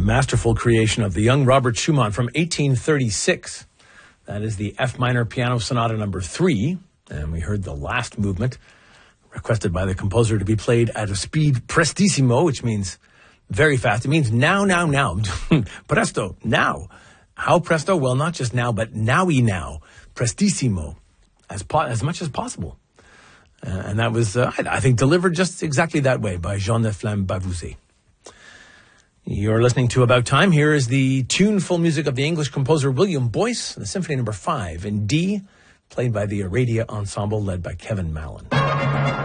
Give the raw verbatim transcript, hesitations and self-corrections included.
masterful creation of the young Robert Schumann from eighteen thirty-six. That is the F minor Piano Sonata number three. And we heard the last movement requested by the composer to be played at a speed prestissimo, which means very fast. It means now, now, now. Presto, now. How presto? Well, not just now, but now-y now. Prestissimo. As, po- as much as possible. Uh, and that was, uh, I, I think, delivered just exactly that way by Jean Neflem Bavouzet. You're listening to About Time. Here is the tuneful music of the English composer William Boyce, the Symphony Number five in D, played by the Aradia Ensemble led by Kevin Mallon.